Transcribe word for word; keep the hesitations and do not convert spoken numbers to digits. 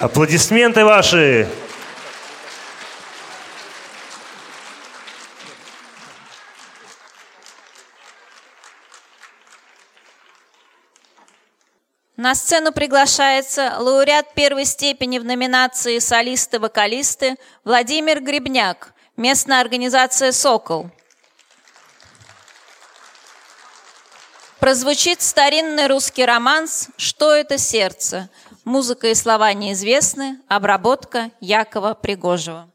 Аплодисменты ваши! На сцену приглашается лауреат первой степени в номинации «Солисты-вокалисты» Владимир Гребняк, местная организация «Сокол». Прозвучит старинный русский романс «Что это сердце?». Музыка и слова неизвестны, обработка Якова Пригожева.